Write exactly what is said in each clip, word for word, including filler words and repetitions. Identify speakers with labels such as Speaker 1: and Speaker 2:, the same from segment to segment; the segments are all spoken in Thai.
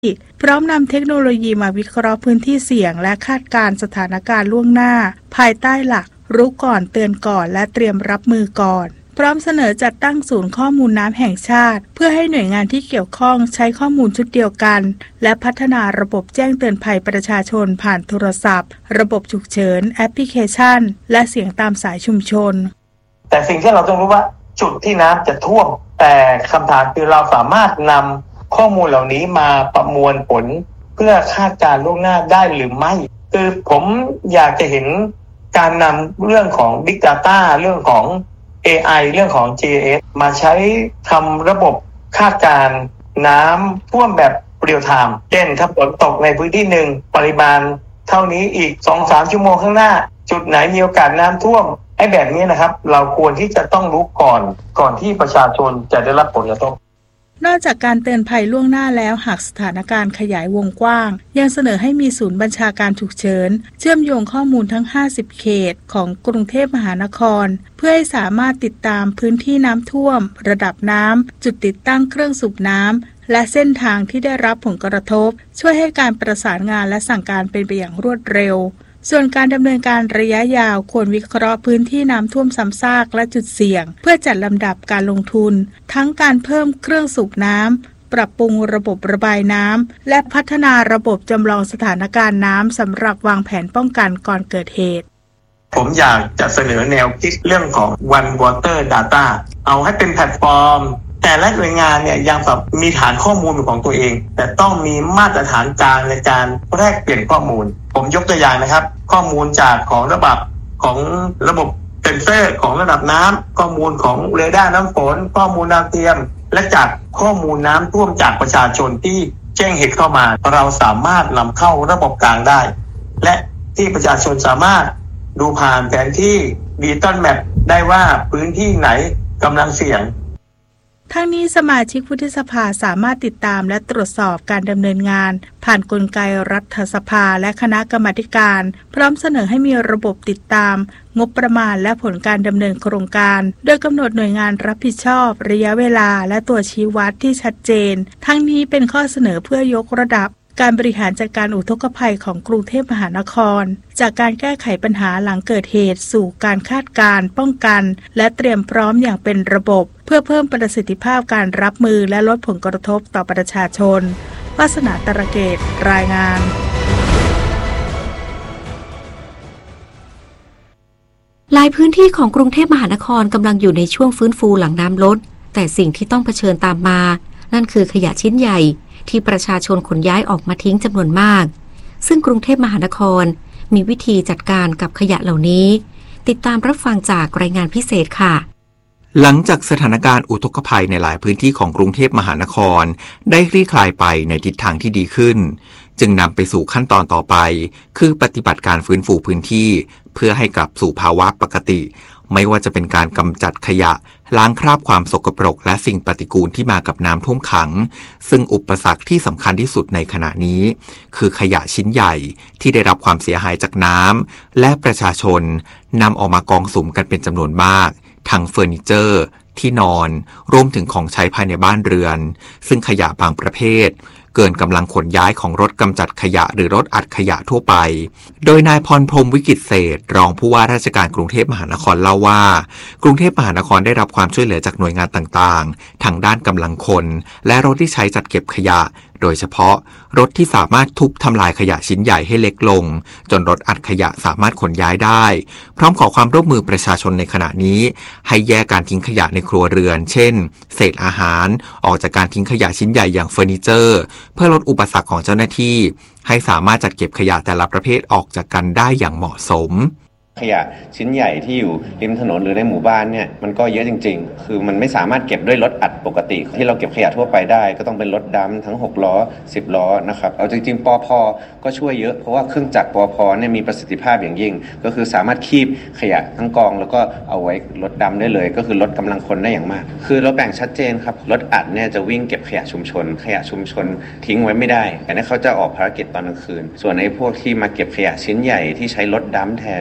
Speaker 1: พร้อมนำเทคโนโลยีมาวิเคราะห์พื้นที่เสี่ยงและคาดการณ์สถานการณ์ล่วงหน้าภายใต้หลักรู้ก่อนเตือนก่อนและเตรียมรับมือก่อนพร้อมเสนอจัดตั้งศูนย์ข้อมูลน้ำแห่งชาติเพื่อให้หน่วยงานที่เกี่ยวข้องใช้ข้อมูลชุดเดียวกันและพัฒนาระบบแจ้งเตือนภัยประชาชนผ่านโทรศัพท์ระบบฉุกเฉินแอปพลิเคชันและเสียงตามสายชุมชน
Speaker 2: แต่สิ่งที่เราต้องรู้ว่าจุดที่น้ำจะท่วมแต่คำถามคือเราสามารถนำข้อมูลเหล่านี้มาประมวลผลเพื่อคาดการณ์ล่วงหน้าได้หรือไม่คือผมอยากจะเห็นการนำเรื่องของ Big Data เรื่องของ เอ ไอ เรื่องของ จี ไอ เอส มาใช้ทำระบบคาดการณ์น้ำท่วมแบบเรียลไทม์เช่นถ้าฝนตกในพื้นที่หนึ่งปริมาณเท่านี้อีก สองถึงสาม ชั่วโมงข้างหน้าจุดไหนมีโอกาสน้ำท่วมไอ้แบบนี้นะครับเราควรที่จะต้องรู้ก่อนก่อนที่ประชาชนจะได้รับผลกระทบ
Speaker 1: นอกจากการเตือนภัยล่วงหน้าแล้วหากสถานการณ์ขยายวงกว้างยังเสนอให้มีศูนย์บัญชาการฉุกเฉินเชื่อมโยงข้อมูลทั้งห้าสิบเขตของกรุงเทพมหานครเพื่อให้สามารถติดตามพื้นที่น้ำท่วมระดับน้ำจุดติดตั้งเครื่องสูบน้ำและเส้นทางที่ได้รับผลกระทบช่วยให้การประสานงานและสั่งการเป็นไปอย่างรวดเร็วส่วนการดำเนินการระยะยาวควรวิเคราะห์พื้นที่น้ำท่วมซ้ำซากและจุดเสี่ยงเพื่อจัดลำดับการลงทุนทั้งการเพิ่มเครื่องสูบน้ำปรับปรุงระบบระบายน้ำและพัฒนาระบบจำลองสถานการณ์น้ำสำหรับวางแผนป้องกันก่อนเกิดเหตุ
Speaker 2: ผมอยากจะเสนอแนวคิดเรื่องของ One Water Data เอาให้เป็นแพลตฟอร์มแต่ละหน่วยงานเนี่ยยังแบบมีฐานข้อมูลของตัวเองแต่ต้องมีมาตรฐานกลางในการแลกเปลี่ยนข้อมูลผมยกตัวอย่างนะครับข้อมูลจากของระบบของระบบเซ็นเซอร์ของระดับน้ำข้อมูลของเรดาร์น้ำฝนข้อมูลดาวเทียมและจากข้อมูลน้ำท่วมจากประชาชนที่แจ้งเหตุเข้ามาเราสามารถนำเข้าระบบกลางได้และที่ประชาชนสามารถดูผ่านแผนที่ดิจิตอลแมปได้ว่าพื้นที่ไหนกำลังเสี่ยง
Speaker 1: ทั้งนี้สมาชิกวุฒิสภาสามารถติดตามและตรวจสอบการดำเนินงานผ่านกลไกรัฐสภาและคณะกรรมาการพร้อมเสนอให้มีระบบติดตามงบประมาณและผลการดำเนินโครงการโดยกำหนดหน่วยงานรับผิดชอบระยะเวลาและตัวชี้วัดที่ชัดเจนทั้งนี้เป็นข้อเสนอเพื่อยกระดับการบริหารจัดการอุทกภัยของกรุงเทพมหานครจากการแก้ไขปัญหาหลังเกิดเหตุสู่การคาดการณ์ป้องกันและเตรียมพร้อมอย่างเป็นระบบเพื่อเพิ่มประสิทธิภาพการรับมือและลดผลกระทบต่อประชาชนวาสนาตระเกตรายงาน
Speaker 3: หลายพื้นที่ของกรุงเทพมหานครกำลังอยู่ในช่วงฟื้นฟูหลังน้ำลดแต่สิ่งที่ต้องเผชิญตามมานั่นคือขยะชิ้นใหญ่ที่ประชาชนขนย้ายออกมาทิ้งจำนวนมากซึ่งกรุงเทพมหานครมีวิธีจัดการกับขยะเหล่านี้ติดตามรับฟังจากรายงานพิเศษค่ะ
Speaker 4: หลังจากสถานการณ์อุทกภัยในหลายพื้นที่ของกรุงเทพมหานครได้คลี่คลายไปในทิศทางที่ดีขึ้นจึงนำไปสู่ขั้นตอนต่อไปคือปฏิบัติการฟื้นฟูพื้นที่เพื่อให้กลับสู่ภาวะปกติไม่ว่าจะเป็นการกำจัดขยะล้างคราบความสกปรกและสิ่งปฏิกูลที่มากับน้ำท่วมขังซึ่งอุปสรรคที่สำคัญที่สุดในขณะนี้คือขยะชิ้นใหญ่ที่ได้รับความเสียหายจากน้ำและประชาชนนำออกมากองสุมกันเป็นจำนวนมากทั้งเฟอร์นิเจอร์ที่นอนรวมถึงของใช้ภายในบ้านเรือนซึ่งขยะบางประเภทเกินกำลังขนย้ายของรถกำจัดขยะหรือรถอัดขยะทั่วไปโดยนายพรพรหมวิกิตเศรษฐ์รองผู้ว่าราชการกรุงเทพมหานครเล่าว่ากรุงเทพมหานครได้รับความช่วยเหลือจากหน่วยงานต่างๆทางด้านกำลังคนและรถที่ใช้จัดเก็บขยะโดยเฉพาะรถที่สามารถทุบทำลายขยะชิ้นใหญ่ให้เล็กลงจนรถอัดขยะสามารถขนย้ายได้พร้อมขอความร่วมมือประชาชนในขณะนี้ให้แยกการทิ้งขยะในครัวเรือนเช่นเศษอาหารออกจากการทิ้งขยะชิ้นใหญ่อย่างเฟอร์นิเจอร์เพื่อลดอุปสรรคของเจ้าหน้าที่ให้สามารถจัดเก็บขยะแต่ละประเภทออกจากกันได้อย่างเหมาะสม
Speaker 5: ขยะชิ้นใหญ่ที่อยู่ริมถนนหรือในหมู่บ้านเนี่ยมันก็เยอะจริงๆคือมันไม่สามารถเก็บด้วยรถอัดปกติที่เราเก็บขยะทั่วไปได้ก็ต้องเป็นรถดำทั้งหกล้อสิบล้อนะครับเอาจริงๆปภ.ก็ช่วยเยอะเพราะว่าเครื่องจักรปภ.เนี่ยมีประสิทธิภาพอย่างยิ่งก็คือสามารถคีบขยะทั้งกองแล้วก็เอาไว้รถดำได้เลยก็คือลดกำลังคนได้อย่างมากคือเราแบ่งชัดเจนครับรถอัดเนี่ยจะวิ่งเก็บขยะชุมชนขยะชุมชนทิ้งไว้ไม่ได้แต่เนี่ยเขาจะออกภารกิจตอนกลางคืนส่วนไอ้พวกที่มาเก็บขยะชิ้นใหญ่ที่ใช้รถดำแทนเนี่ยเขา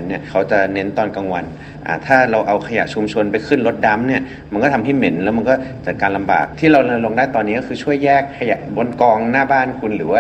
Speaker 5: จะเน้นตอนกลางวันอ่าถ้าเราเอาขยะชุมชนไปขึ้นรถดัมเนี่ยมันก็ทำให้เหม็นแล้วมันก็จัดการลำบากที่เราลงได้ตอนนี้ก็คือช่วยแยกขยะบนกองหน้าบ้านคุณหรือว่า